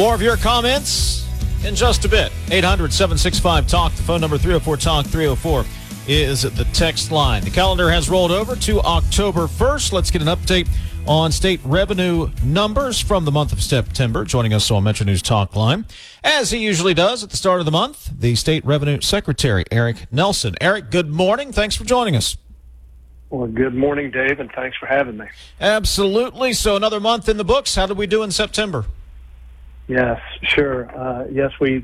More of your comments in just a bit. 800-765-TALK, the phone number. 304-TALK 304 is the text line. The calendar has rolled over to October 1st. Let's get an update on state revenue numbers from the month of September. Joining us on Metro News Talk Line, as he usually does at the start of the month, the State Revenue Secretary, Eric Nelson. Eric, good morning. Thanks for joining us. Well, good morning, Dave, and thanks for having me. Absolutely. So another month in the books. How did we do in September? Yes, sure. Yes, we